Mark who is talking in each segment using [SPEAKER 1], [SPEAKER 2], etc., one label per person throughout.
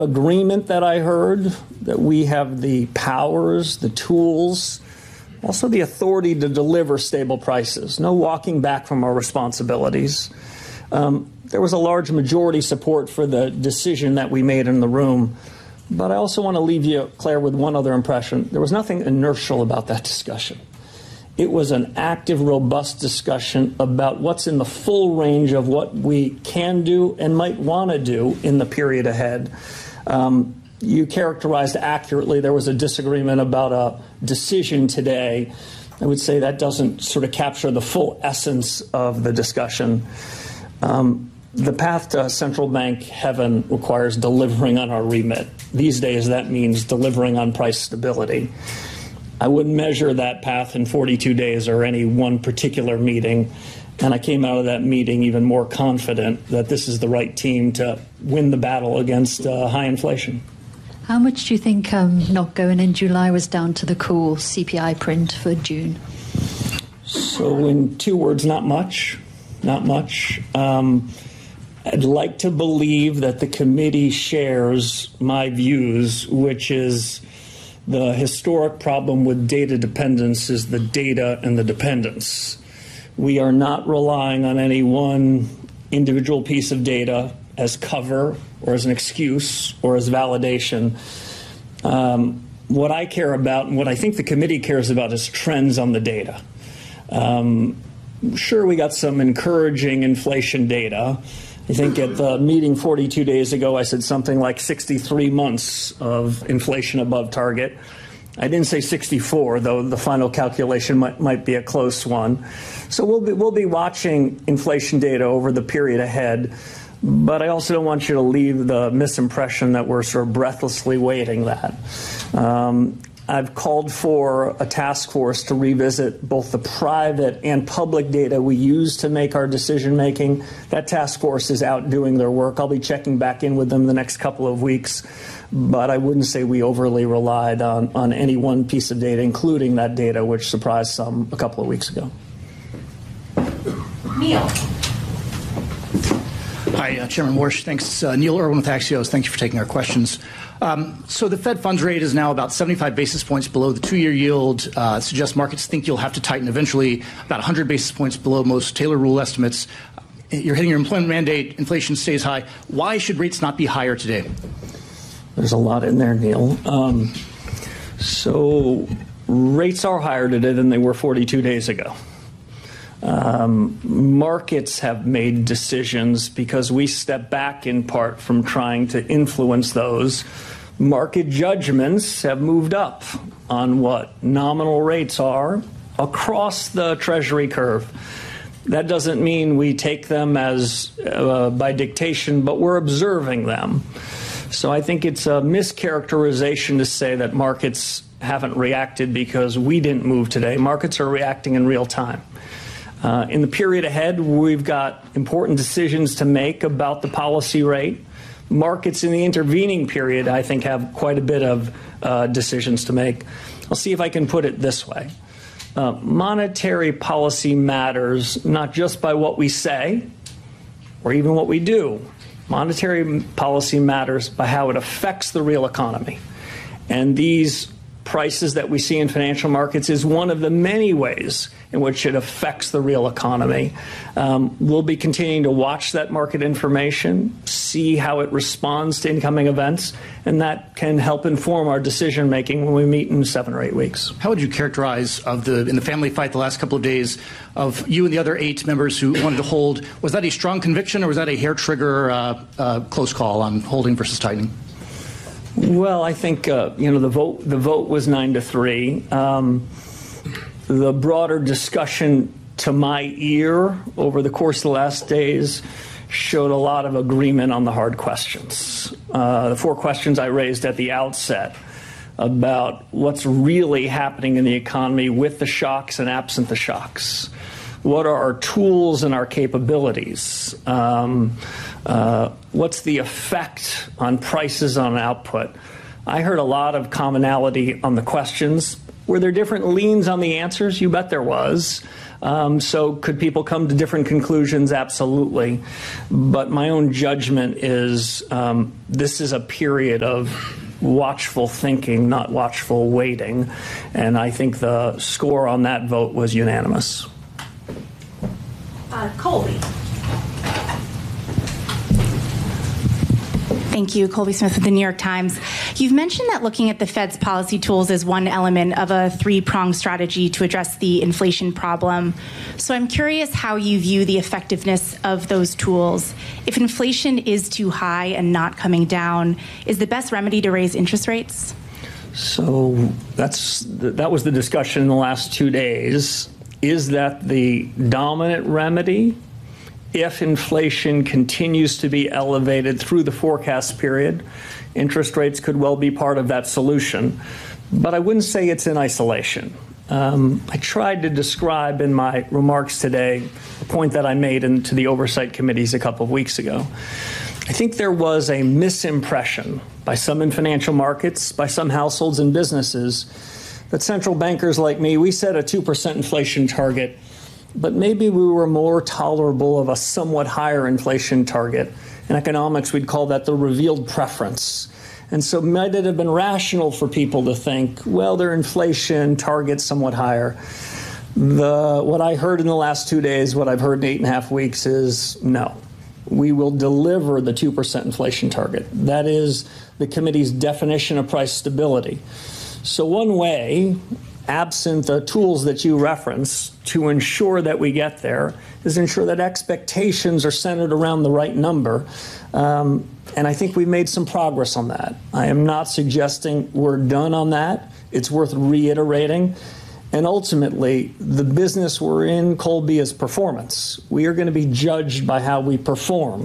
[SPEAKER 1] agreement that I heard that we have the powers, the tools, also the authority to deliver stable prices. No walking back from our responsibilities. There was a large majority support for the decision that we made in the room. But I also want to leave you, Claire, with one other impression. There was nothing inertial about that discussion. It was an active, robust discussion about what's in the full range of what we can do and might want to do in the period ahead. You characterized accurately there was a disagreement about a decision today. I would say that doesn't sort of capture the full essence of the discussion. The path to central bank heaven requires delivering on our remit. These days, that means delivering on price stability. I wouldn't measure that path in 42 days or any one particular meeting. And I came out of that meeting even more confident that this is the right team to win the battle against high inflation.
[SPEAKER 2] How much do you think not going in July was down to the cool CPI print for June?
[SPEAKER 1] So in 2 words, not much. Not much. I'd like to believe that the committee shares my views, which is the historic problem with data dependence is the data and the dependence. We are not relying on any one individual piece of data as cover or as an excuse or as validation. What I care about and what I think the committee cares about is trends on the data. Sure, we got some encouraging inflation data. I think at the meeting 42 days ago, I said something like 63 months of inflation above target. I didn't say 64, though the final calculation might be a close one. So we'll be watching inflation data over the period ahead. But I also don't want you to leave the misimpression that we're sort of breathlessly waiting that. I've called for a task force to revisit both the private and public data we use to make our decision making. That task force is out doing their work. I'll be checking back in with them the next couple of weeks, but I wouldn't say we overly relied on any one piece of data, including that data, which surprised some a couple of weeks ago.
[SPEAKER 3] Neil.
[SPEAKER 4] Hi, Chairman Warsh. Thanks. Neil Irwin with Axios. Thank you for taking our questions. So the Fed funds rate is now about 75 basis points below the 2-year yield. Suggests markets think you'll have to tighten eventually, about 100 basis points below most Taylor rule estimates. You're hitting your employment mandate. Inflation stays high. Why should rates not be higher today?
[SPEAKER 1] There's a lot in there, Neil. So rates are higher today than they were 42 days ago. Markets have made decisions because we step back in part from trying to influence those. Market judgments have moved up on what nominal rates are across the Treasury curve. That doesn't mean we take them as by dictation, but we're observing them. So I think it's a mischaracterization to say that markets haven't reacted because we didn't move today. Markets are reacting in real time. In the period ahead, we've got important decisions to make about the policy rate. Markets in the intervening period, I think, have quite a bit of decisions to make. I'll see if I can put it this way. Monetary policy matters not just by what we say or even what we do. Monetary policy matters by how it affects the real economy. And these prices that we see in financial markets is one of the many ways in which it affects the real economy. We'll be continuing to watch that market information, see how it responds to incoming events, and that can help inform our decision making when we meet in 7 or 8 weeks.
[SPEAKER 4] How would you characterize in the family fight the last couple of days of you and the other 8 members who wanted to hold? Was that a strong conviction or was that a hair trigger close call on holding versus tightening?
[SPEAKER 1] Well, I think the vote was 9-3. The broader discussion to my ear over the course of the last days showed a lot of agreement on the hard questions. The 4 questions I raised at the outset about what's really happening in the economy with the shocks and absent the shocks. What are our tools and our capabilities? What's the effect on prices on output? I heard a lot of commonality on the questions. Were there different leans on the answers? You bet there was. So could people come to different conclusions? Absolutely. But my own judgment is this is a period of watchful thinking, not watchful waiting. And I think the score on that vote was unanimous.
[SPEAKER 3] Colby. Thank you. Colby Smith with the New York Times. You've mentioned that looking at the Fed's policy tools is one element of a three-pronged strategy to address the inflation problem. So I'm curious how you view the effectiveness of those tools. If inflation is too high and not coming down, is the best remedy to raise interest rates?
[SPEAKER 1] So that was the discussion in the last 2 days. Is that the dominant remedy? If inflation continues to be elevated through the forecast period, interest rates could well be part of that solution. But I wouldn't say it's in isolation. I tried to describe in my remarks today a point that I made to the oversight committees a couple of weeks ago. I think there was a misimpression by some in financial markets, by some households and businesses, that central bankers like me, we set a 2% inflation target, but maybe we were more tolerable of a somewhat higher inflation target. In economics, we'd call that the revealed preference. And so might it have been rational for people to think, well, their inflation target's somewhat higher. What I heard in the last 2 days, what I've heard in 8.5 weeks is no. We will deliver the 2% inflation target. That is the committee's definition of price stability. So one way, absent the tools that you reference, to ensure that we get there is ensure that expectations are centered around the right number. And I think we've made some progress on that. I am not suggesting we're done on that. It's worth reiterating. And ultimately, the business we're in, Colby, is performance. We are going to be judged by how we perform.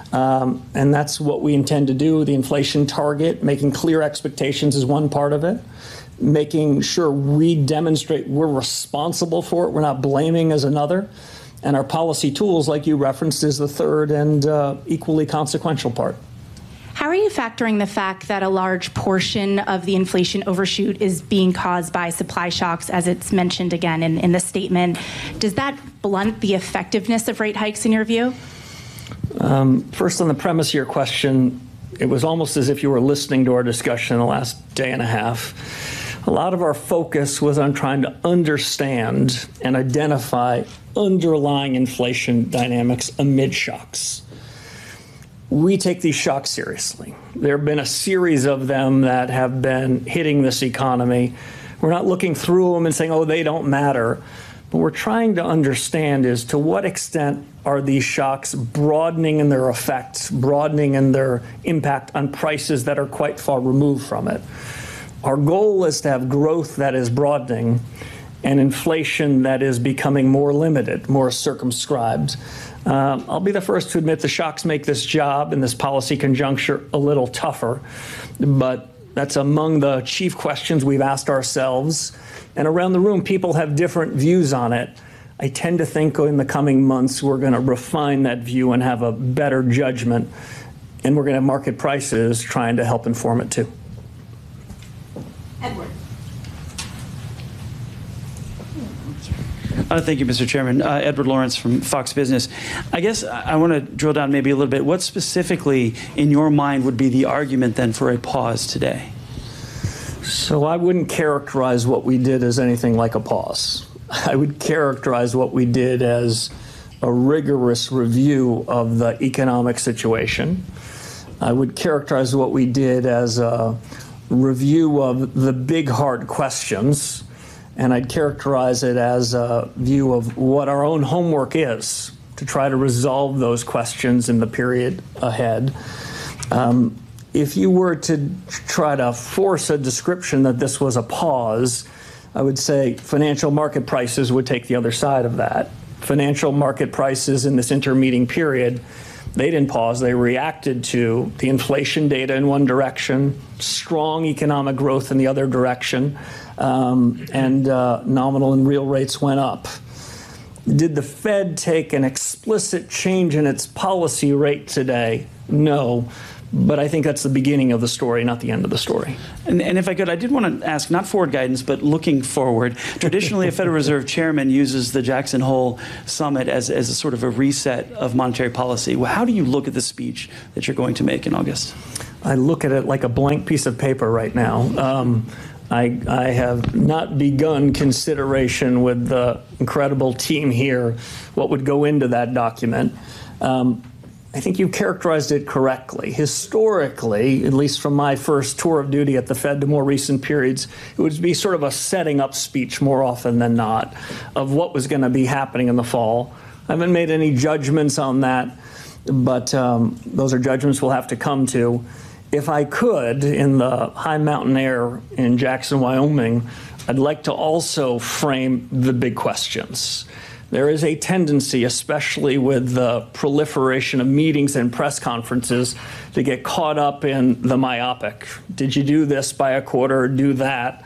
[SPEAKER 1] And that's what we intend to do. The inflation target, making clear expectations is one part of it. Making sure we demonstrate we're responsible for it, we're not blaming as another. And our policy tools, like you referenced, is the third and equally consequential part.
[SPEAKER 3] How are you factoring the fact that a large portion of the inflation overshoot is being caused by supply shocks, as it's mentioned again in the statement? Does that blunt the effectiveness of rate hikes in your view?
[SPEAKER 1] First, on the premise of your question, it was almost as if you were listening to our discussion in the last day and a half. A lot of our focus was on trying to understand and identify underlying inflation dynamics amid shocks. We take these shocks seriously. There have been a series of them that have been hitting this economy. We're not looking through them and saying, oh, they don't matter. What we're trying to understand is to what extent are these shocks broadening in their effect, broadening in their impact on prices that are quite far removed from it. Our goal is to have growth that is broadening and inflation that is becoming more limited, more circumscribed. I'll be the first to admit the shocks make this job in this policy conjuncture a little tougher, but that's among the chief questions we've asked ourselves. And around the room, people have different views on it. I tend to think in the coming months we're going to refine that view and have a better judgment, and we're going to have market prices trying to help inform it too.
[SPEAKER 3] Edward.
[SPEAKER 5] Thank you, Mr. Chairman. Edward Lawrence from Fox Business. I guess I want to drill down maybe a little bit. What specifically, in your mind, would be the argument then for a pause today?
[SPEAKER 1] So I wouldn't characterize what we did as anything like a pause. I would characterize what we did as a rigorous review of the economic situation. I would characterize what we did as a review of the big, hard questions. And I'd characterize it as a view of what our own homework is to try to resolve those questions in the period ahead. If you were to try to force a description that this was a pause, I would say financial market prices would take the other side of that. Financial market prices in this intermeeting period, they didn't pause. They reacted to the inflation data in one direction, strong economic growth in the other direction, and nominal and real rates went up. Did the Fed take an explicit change in its policy rate today? No. But I think that's the beginning of the story, not the end of the story.
[SPEAKER 5] And if I could, I did want to ask, not forward guidance, but looking forward. Traditionally, a Federal Reserve chairman uses the Jackson Hole Summit as a sort of a reset of monetary policy. Well, how do you look at the speech that you're going to make in August?
[SPEAKER 1] I look at it like a blank piece of paper right now. I have not begun consideration with the incredible team here what would go into that document. I think you characterized it correctly. Historically, at least from my first tour of duty at the Fed to more recent periods, it would be sort of a setting up speech more often than not of what was going to be happening in the fall. I haven't made any judgments on that, but those are judgments we'll have to come to. If I could, in the high mountain air in Jackson, Wyoming, I'd like to also frame the big questions. There is a tendency, especially with the proliferation of meetings and press conferences, to get caught up in the myopic. Did you do this by a quarter or do that?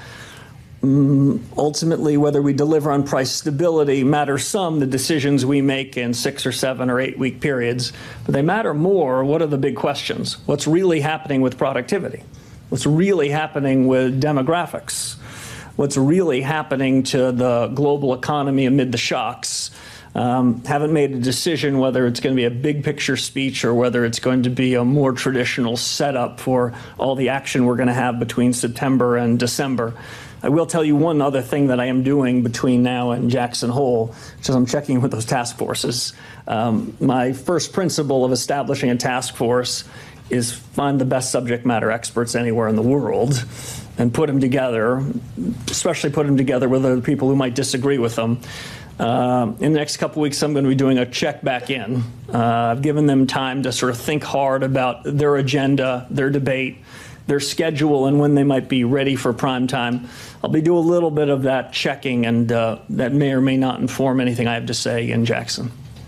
[SPEAKER 1] Ultimately, whether we deliver on price stability matters some, the decisions we make in 6 or 7 or 8 week periods, but they matter more. What are the big questions? What's really happening with productivity? What's really happening with demographics? What's really happening to the global economy amid the shocks? Haven't made a decision whether it's going to be a big picture speech or whether it's going to be a more traditional setup for all the action we're going to have between September and December. I will tell you one other thing that I am doing between now and Jackson Hole, which is I'm checking with those task forces. My first principle of establishing a task force is find the best subject matter experts anywhere in the world and put them together, especially put them together with other people who might disagree with them. In the next couple weeks, I'm going to be doing a check back in. I've given them time to sort of think hard about their agenda, their debate, their schedule, and when they might be ready for prime time. I'll be doing a little bit of that checking, and that may or may not inform anything I have to say in Jackson.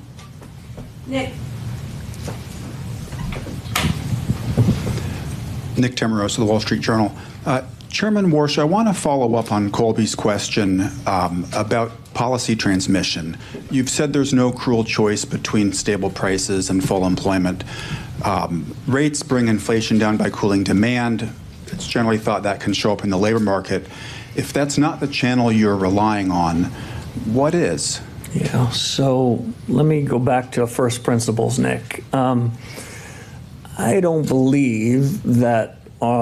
[SPEAKER 6] Nick Timmeros of the Wall Street Journal. Chairman Warsh, I want to follow up on Colby's question about policy transmission. You've said there's no cruel choice between stable prices and full employment. Rates bring inflation down by cooling demand. It's generally thought that can show up in the labor market. If that's not the channel you're relying on, what is?
[SPEAKER 1] Yeah, so let me go back to first principles, Nick. I don't believe that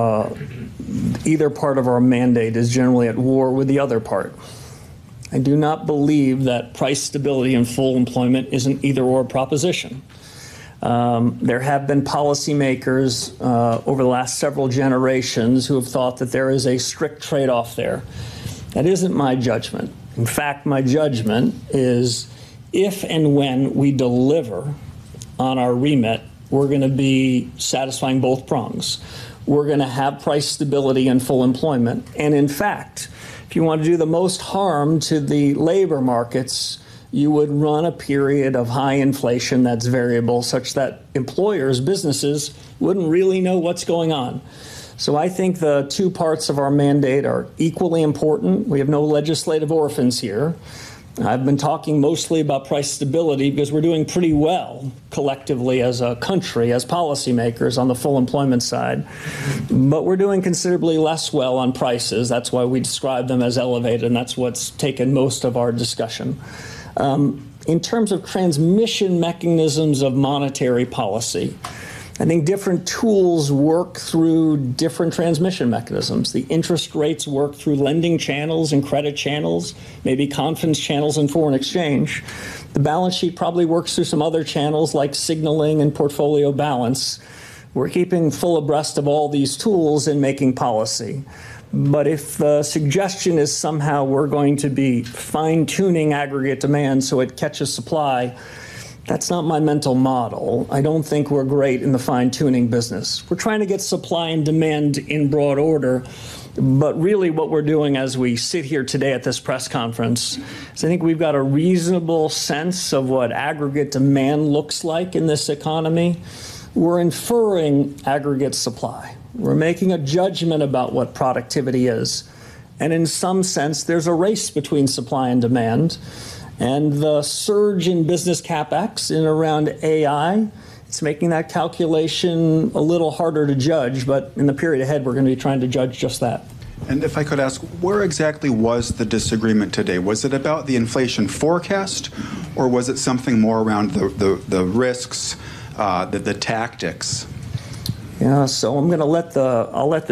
[SPEAKER 1] either part of our mandate is generally at war with the other part. I do not believe that price stability and full employment is an either-or proposition. There have been policymakers over the last several generations who have thought that there is a strict trade-off there. That isn't my judgment. In fact, my judgment is if and when we deliver on our remit, we're going to be satisfying both prongs. We're going to have price stability and full employment. And in fact, if you want to do the most harm to the labor markets, you would run a period of high inflation that's variable such that employers, businesses, wouldn't really know what's going on. So I think the two parts of our mandate are equally important. We have no legislative orphans here. I've been talking mostly about price stability because we're doing pretty well collectively as a country, as policymakers on the full employment side. But we're doing considerably less well on prices. That's why we describe them as elevated, and that's what's taken most of our discussion. In terms of transmission mechanisms of monetary policy, I think different tools work through different transmission mechanisms. The interest rates work through lending channels and credit channels, maybe confidence channels and foreign exchange. The balance sheet probably works through some other channels like signaling and portfolio balance. We're keeping full abreast of all these tools in making policy. But if the suggestion is somehow we're going to be fine-tuning aggregate demand so it catches supply, that's not my mental model. I don't think we're great in the fine-tuning business. We're trying to get supply and demand in broad order, but really what we're doing as we sit here today at this press conference is I think we've got a reasonable sense of what aggregate demand looks like in this economy. We're inferring aggregate supply. We're making a judgment about what productivity is. And in some sense, there's a race between supply and demand. And the surge in business CapEx in around AI, it It's making that calculation a little harder to judge, but in the period ahead, we're going to be trying to judge just that.
[SPEAKER 6] And if I could ask, where exactly was the disagreement today? Was it about the inflation forecast, or was it something more around the risks, the tactics?
[SPEAKER 1] Yeah, so I'll let the